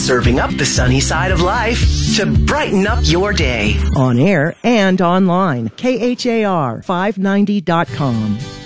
serving up the sunny side of life to brighten up your day. On air and online. KHAR590.com.